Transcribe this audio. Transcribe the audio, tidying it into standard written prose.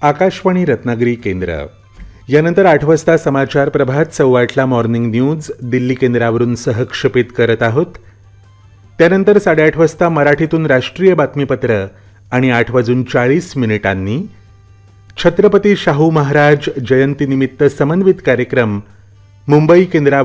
आकाशवाणी रत्नागिरी केंद्र. यानंतर 8 वाजता समाचार प्रभात, 8:15ला मॉर्निंग न्यूज दिल्ली केंद्रावरून सहक्षेपित करत आहोत. त्यानंतर 8:30 वाजता मराठीतून राष्ट्रीय बातमीपत्र आणि 8:40 छत्रपती शाहू महाराज जयंतीनिमित्त समन्वित कार्यक्रम मुंबई केंद्रावर